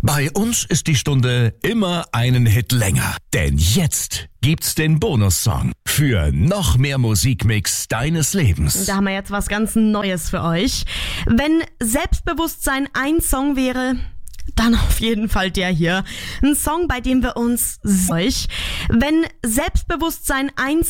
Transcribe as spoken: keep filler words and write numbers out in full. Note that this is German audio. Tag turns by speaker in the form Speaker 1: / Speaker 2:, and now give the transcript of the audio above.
Speaker 1: Bei uns ist die Stunde immer einen Hit länger. Denn jetzt gibt's den Bonussong für noch mehr Musikmix deines Lebens.
Speaker 2: Da haben wir jetzt was ganz Neues für euch. Wenn Selbstbewusstsein ein Song wäre, dann auf jeden Fall der hier. Ein Song, bei dem wir uns euch. Wenn Selbstbewusstsein ein